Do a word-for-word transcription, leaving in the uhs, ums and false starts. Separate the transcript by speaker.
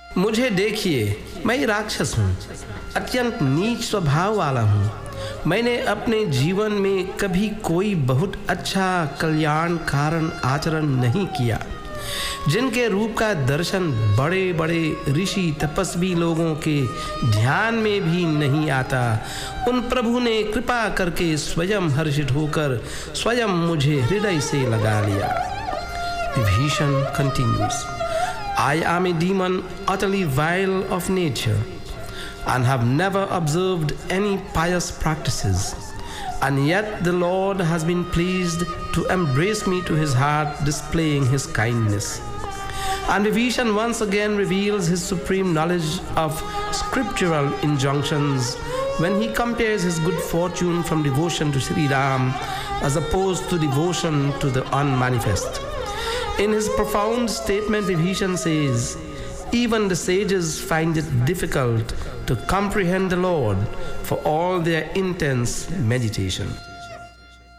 Speaker 1: मुझे देखिए, मैं राक्षस हूँ, अत्यंत नीच स्वभाव वाला हूँ। मैंने अपने जीवन में कभी कोई बहुत अच्छा कल्याण कारण आचरण नहीं किया। जिनके रूप का दर्शन बड़े बड़े ऋषि तपस्वी लोगों के ध्यान में भी नहीं आता, उन प्रभु ने कृपा करके स्वयं हर्षित होकर स्वयं मुझे हृदय से लगा लिया। Vibhishan continues, I am a demon utterly vile of nature and have never observed any pious practices. And yet the Lord has been pleased to embrace me to his heart, displaying his kindness. And Vibhishan once again reveals his supreme knowledge of scriptural injunctions when he compares his good fortune from devotion to Sri Ram as opposed to devotion to the unmanifest. In his profound statement, Vibhishan says, even the sages find it difficult to comprehend the Lord for all their intense meditation.